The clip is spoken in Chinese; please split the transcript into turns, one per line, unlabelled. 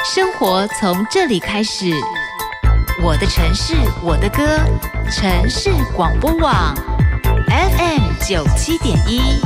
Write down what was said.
生活从这里开始，我的城市，我的歌，城市广播网 FM 97.1。